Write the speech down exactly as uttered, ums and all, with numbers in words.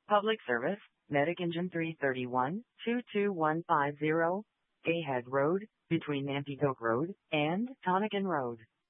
Public service, Medic Engine three thirty-one, two two one five zero, Gayhead Road, between Nanticoke Road and Tonican Road.